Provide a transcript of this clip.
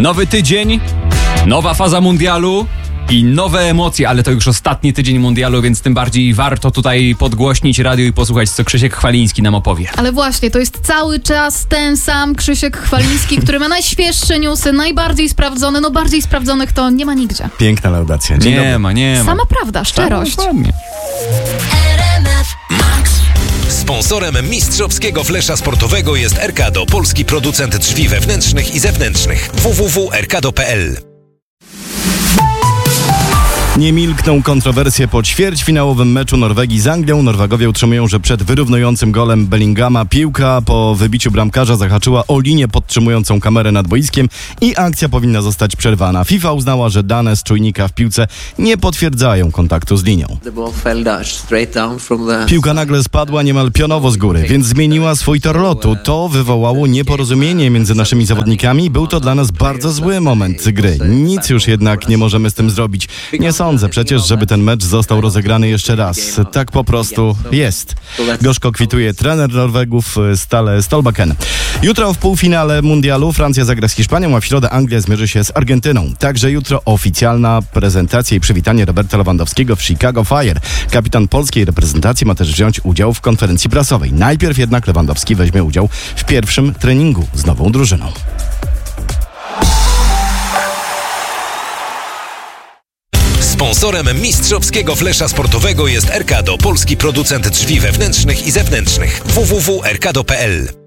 Nowy tydzień, nowa faza mundialu i nowe emocje, ale to już ostatni tydzień mundialu, więc tym bardziej warto tutaj podgłośnić radio i posłuchać, co Krzysiek Chwaliński nam opowie. Ale właśnie, to jest cały czas ten sam Krzysiek Chwaliński, który ma najświeższe newsy, najbardziej sprawdzone, no bardziej sprawdzonych to nie ma nigdzie. Piękna laudacja. Dzień dobry. Nie ma. Sama prawda, szczerość. Dokładnie. Sponsorem mistrzowskiego flesza sportowego jest Erkado, polski producent drzwi wewnętrznych i zewnętrznych. www.erkado.pl. Nie milkną kontrowersje po ćwierćfinałowym meczu Norwegii z Anglią. Norwegowie utrzymują, że przed wyrównującym golem Bellingama piłka po wybiciu bramkarza zahaczyła o linię podtrzymującą kamerę nad boiskiem i akcja powinna zostać przerwana. FIFA uznała, że dane z czujnika w piłce nie potwierdzają kontaktu z linią. Piłka nagle spadła niemal pionowo z góry, więc zmieniła swój tor lotu. To wywołało nieporozumienie między naszymi zawodnikami. Był to dla nas bardzo zły moment gry. Nic już jednak nie możemy z tym zrobić. Nie sądzę przecież, żeby ten mecz został rozegrany jeszcze raz. Tak po prostu jest. Gorzko kwituje trener Norwegów Stale Stolbakken. Jutro w półfinale mundialu Francja zagra z Hiszpanią, a w środę Anglia zmierzy się z Argentyną. Także jutro oficjalna prezentacja i przywitanie Roberta Lewandowskiego w Chicago Fire. Kapitan polskiej reprezentacji ma też wziąć udział w konferencji prasowej. Najpierw jednak Lewandowski weźmie udział w pierwszym treningu z nową drużyną. Sponsorem mistrzowskiego flesza sportowego jest Erkado, polski producent drzwi wewnętrznych i zewnętrznych. www.erkado.pl.